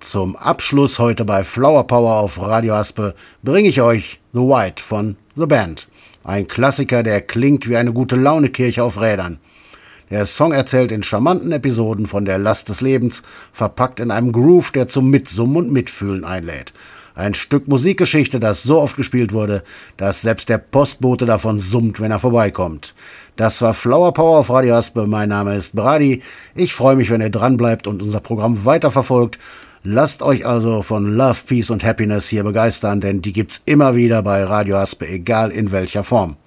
Zum Abschluss heute bei Flower Power auf Radio Aspe bringe ich euch The White von The Band. Ein Klassiker, der klingt wie eine Gute-Laune-Kirche auf Rädern. Der Song erzählt in charmanten Episoden von der Last des Lebens, verpackt in einem Groove, der zum Mitsummen und Mitfühlen einlädt. Ein Stück Musikgeschichte, das so oft gespielt wurde, dass selbst der Postbote davon summt, wenn er vorbeikommt. Das war Flower Power auf Radio Aspe. Mein Name ist Brady. Ich freue mich, wenn ihr dranbleibt und unser Programm weiterverfolgt. Lasst euch also von Love, Peace und Happiness hier begeistern, denn die gibt's immer wieder bei Radio Aspe, egal in welcher Form.